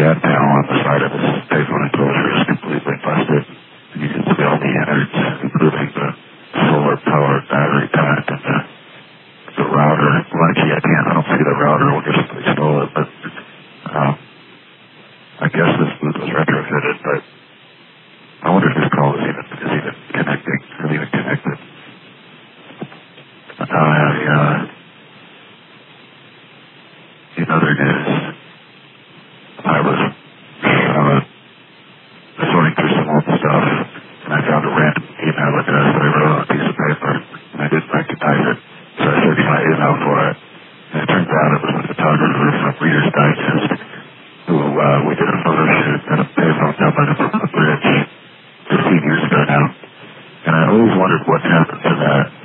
that panel on the side of his payphone enclosure is completely busted. And you can see all the innards, including the solar powered battery pack and the router. Well, actually, I don't see the router. We'll just stole it, but I guess this booth was retrofitted, but I wonder if this call is even connecting, or even connected. In other news, I was sorting through some old stuff, and I found a random email address that I wrote on a piece of paper, and I didn't recognize it, so I searched my email for it, and it turns out it was a photographer from Reader's Digest, who we did a photo shoot at a payphone down by the Brooklyn Bridge 15 years ago now, and I always wondered what happened to that